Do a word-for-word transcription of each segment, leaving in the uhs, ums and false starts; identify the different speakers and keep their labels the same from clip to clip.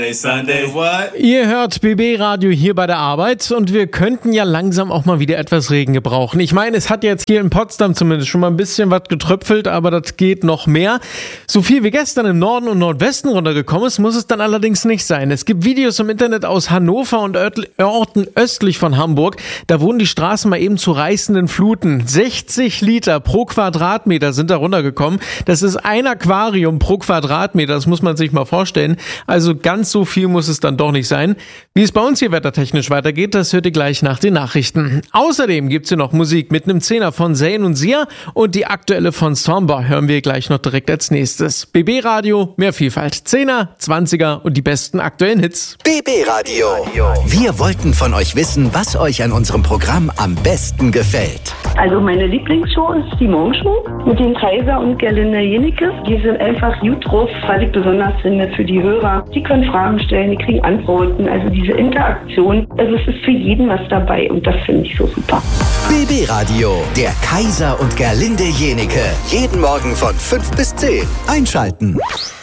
Speaker 1: Sunday, what?
Speaker 2: Ihr hört B B Radio hier bei der Arbeit und wir könnten ja langsam auch mal wieder etwas Regen gebrauchen. Ich meine, es hat jetzt hier in Potsdam zumindest schon mal ein bisschen was getröpfelt, aber das geht noch mehr. So viel wie gestern im Norden und Nordwesten runtergekommen ist, muss es dann allerdings nicht sein. Es gibt Videos im Internet aus Hannover und Orten östlich von Hamburg. Da wurden die Straßen mal eben zu reißenden Fluten. sechzig Liter pro Quadratmeter sind da runtergekommen. Das ist ein Aquarium pro Quadratmeter, das muss man sich mal vorstellen. Also ganz so viel muss es dann doch nicht sein. Wie es bei uns hier wettertechnisch weitergeht, das hört ihr gleich nach den Nachrichten. Außerdem gibt's hier noch Musik mit einem Zehner von Zayn und Sia und die aktuelle von Stormbar hören wir gleich noch direkt als nächstes. B B Radio, mehr Vielfalt. Zehner, Zwanziger und die besten aktuellen Hits.
Speaker 3: B B Radio. Wir wollten von euch wissen, was euch an unserem Programm am besten gefällt.
Speaker 4: Also meine Lieblingsshow ist die Morgenshow mit den Kaiser und Gerlinde Jenike. Die sind einfach gut drauf, was ich besonders finde für die Hörer. Die können Fragen stellen, die kriegen Antworten. Also diese Interaktion, also es ist für jeden was dabei und das finde ich so super.
Speaker 3: B B Radio, der Kaiser und Gerlinde Jenike. Jeden Morgen von fünf bis zehn. Einschalten.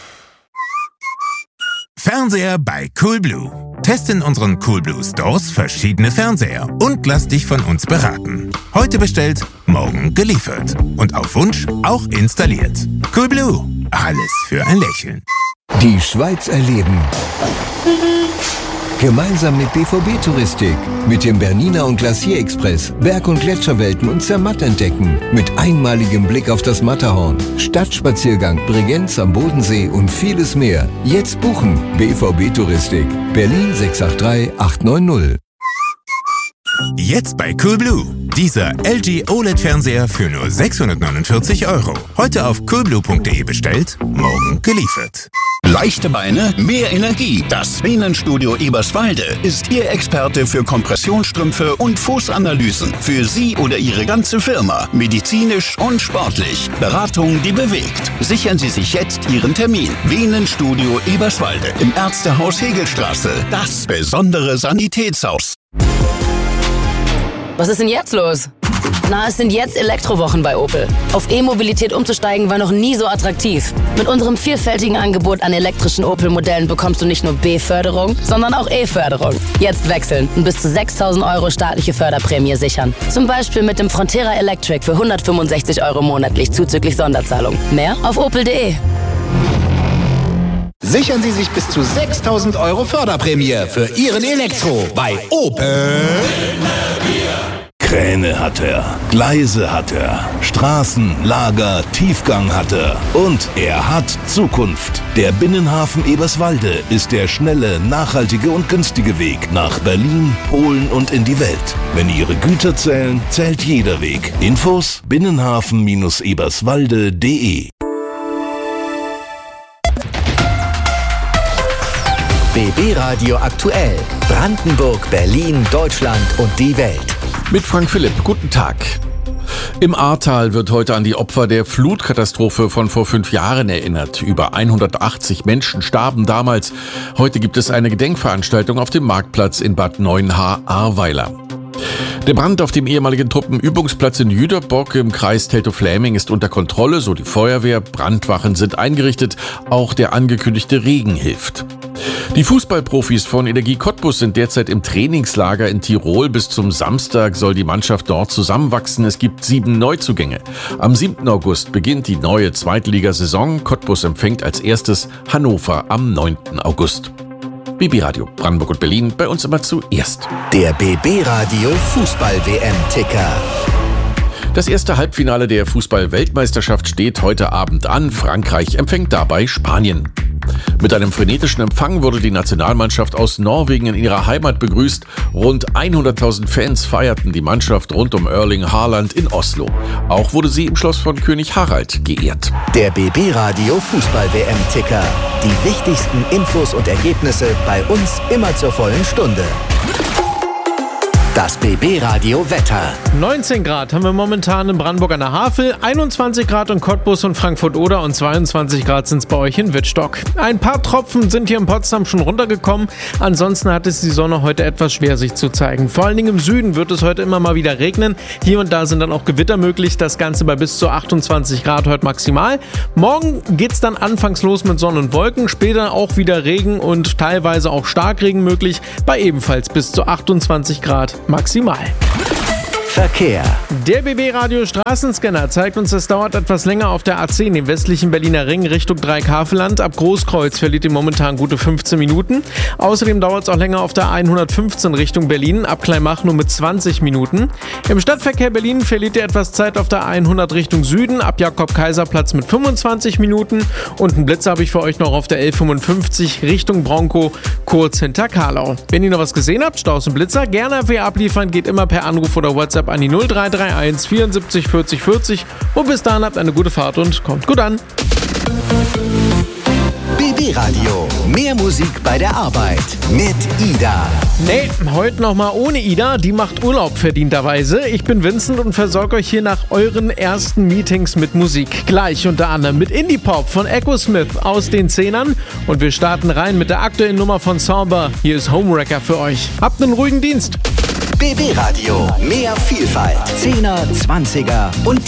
Speaker 5: Fernseher bei Coolblue. Teste in unseren Coolblue Stores verschiedene Fernseher und lass dich von uns beraten. Heute bestellt, morgen geliefert. Und auf Wunsch auch installiert. Coolblue, alles für ein Lächeln.
Speaker 6: Die Schweiz erleben. Gemeinsam mit B V B-Touristik, mit dem Bernina und Glacier Express, Berg- und Gletscherwelten und Zermatt entdecken, mit einmaligem Blick auf das Matterhorn, Stadtspaziergang, Bregenz am Bodensee und vieles mehr. Jetzt buchen. B V B-Touristik, Berlin sechs acht drei acht neun null.
Speaker 5: Jetzt bei Coolblue. Dieser L G O L E D-Fernseher für nur sechshundertneunundvierzig Euro. Heute auf coolblue punkt de bestellt, morgen geliefert.
Speaker 7: Leichte Beine, mehr Energie. Das Venenstudio Eberswalde ist Ihr Experte für Kompressionsstrümpfe und Fußanalysen. Für Sie oder Ihre ganze Firma. Medizinisch und sportlich. Beratung, die bewegt. Sichern Sie sich jetzt Ihren Termin. Venenstudio Eberswalde im Ärztehaus Hegelstraße. Das besondere Sanitätshaus.
Speaker 8: Was ist denn jetzt los? Na, es sind jetzt Elektrowochen bei Opel. Auf E-Mobilität umzusteigen war noch nie so attraktiv. Mit unserem vielfältigen Angebot an elektrischen Opel-Modellen bekommst du nicht nur B-Förderung, sondern auch E-Förderung. Jetzt wechseln und bis zu sechstausend Euro staatliche Förderprämie sichern. Zum Beispiel mit dem Frontera Electric für hundertfünfundsechzig Euro monatlich zuzüglich Sonderzahlung. Mehr auf opel punkt de.
Speaker 9: Sichern Sie sich bis zu sechstausend Euro Förderprämie für Ihren Elektro bei Opel.
Speaker 10: Kräne hat er, Gleise hat er, Straßen, Lager, Tiefgang hat er und er hat Zukunft. Der Binnenhafen Eberswalde ist der schnelle, nachhaltige und günstige Weg nach Berlin, Polen und in die Welt. Wenn Ihre Güter zählen, zählt jeder Weg. Infos binnenhafen eberswalde punkt de.
Speaker 3: B B Radio aktuell. Brandenburg, Berlin, Deutschland und die Welt.
Speaker 11: Mit Frank Philipp, guten Tag. Im Ahrtal wird heute an die Opfer der Flutkatastrophe von vor fünf Jahren erinnert. Über hundertachtzig Menschen starben damals. Heute gibt es eine Gedenkveranstaltung auf dem Marktplatz in Bad Neuenahr-Ahrweiler. Der Brand auf dem ehemaligen Truppenübungsplatz in Jüterbock im Kreis Teltow-Fläming ist unter Kontrolle, so die Feuerwehr. Brandwachen sind eingerichtet. Auch der angekündigte Regen hilft. Die Fußballprofis von Energie Cottbus sind derzeit im Trainingslager in Tirol. Bis zum Samstag soll die Mannschaft dort zusammenwachsen. Es gibt sieben Neuzugänge. Am siebten August beginnt die neue Zweitligasaison. Cottbus empfängt als erstes Hannover am neunten August. B B Radio Brandenburg und Berlin, bei uns immer zuerst.
Speaker 3: Der B B Radio Fußball-W M-Ticker.
Speaker 11: Das erste Halbfinale der Fußball-Weltmeisterschaft steht heute Abend an. Frankreich empfängt dabei Spanien. Mit einem frenetischen Empfang wurde die Nationalmannschaft aus Norwegen in ihrer Heimat begrüßt. Rund hunderttausend Fans feierten die Mannschaft rund um Erling Haaland in Oslo. Auch wurde sie im Schloss von König Harald geehrt.
Speaker 3: Der B B Radio Fußball-W M-Ticker. Die wichtigsten Infos und Ergebnisse bei uns immer zur vollen Stunde. Das B B-Radio Wetter.
Speaker 2: neunzehn Grad haben wir momentan in Brandenburg an der Havel, einundzwanzig Grad in Cottbus und Frankfurt-Oder und zweiundzwanzig Grad sind es bei euch in Wittstock. Ein paar Tropfen sind hier in Potsdam schon runtergekommen, ansonsten hat es die Sonne heute etwas schwer sich zu zeigen. Vor allen Dingen im Süden wird es heute immer mal wieder regnen, hier und da sind dann auch Gewitter möglich, das Ganze bei bis zu achtundzwanzig Grad heute maximal. Morgen geht es dann anfangs los mit Sonne und Wolken, später auch wieder Regen und teilweise auch Starkregen möglich, bei ebenfalls bis zu achtundzwanzig Grad maximal.
Speaker 3: Verkehr.
Speaker 2: Der B B-Radio Straßenscanner zeigt uns, es dauert etwas länger auf der A zehn, im westlichen Berliner Ring Richtung Dreieck-Havelland. Ab Großkreuz verliert ihr momentan gute fünfzehn Minuten. Außerdem dauert es auch länger auf der hundertfünfzehn Richtung Berlin, ab Kleinmach nur mit zwanzig Minuten. Im Stadtverkehr Berlin verliert ihr etwas Zeit auf der hundert Richtung Süden, ab Jakob-Kaiser-Platz mit fünfundzwanzig Minuten. Und einen Blitz habe ich für euch noch auf der L fünfundfünfzig Richtung Bronco, kurz hinter Karlau. Wenn ihr noch was gesehen habt, Staus und Blitzer, gerne für ihr abliefern, geht immer per Anruf oder WhatsApp an die null drei drei eins vierundsiebzig vierzig vierzig und bis dahin habt eine gute Fahrt und kommt gut an.
Speaker 3: B B-Radio. Mehr Musik bei der Arbeit mit Ida.
Speaker 2: Nee, heute nochmal ohne Ida. Die macht Urlaub verdienterweise. Ich bin Vincent und versorge euch hier nach euren ersten Meetings mit Musik. Gleich unter anderem mit Indie-Pop von Echo Smith aus den Zehnern. Und wir starten rein mit der aktuellen Nummer von Somber. Hier ist Homewrecker für euch. Habt einen ruhigen Dienst.
Speaker 3: B B-Radio. Mehr Vielfalt. Zehner, Zwanziger und